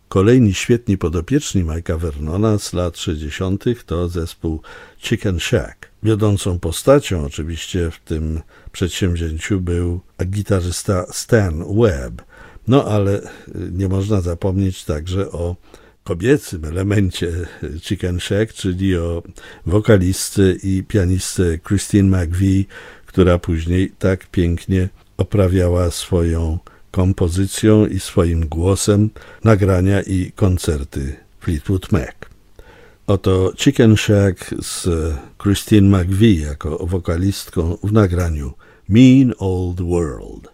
Kolejni świetni podopieczni Mike'a Vernona z lat 60. to zespół Chicken Shack. Wiodącą postacią oczywiście w tym przedsięwzięciu był gitarzysta Stan Webb. No ale nie można zapomnieć także o kobiecym elemencie Chicken Shack, czyli o wokalistce i pianistce Christine McVie, która później tak pięknie oprawiała swoją kompozycją i swoim głosem nagrania i koncerty Fleetwood Mac. Oto Chicken Shack z Christine McVie jako wokalistką w nagraniu Mean Old World.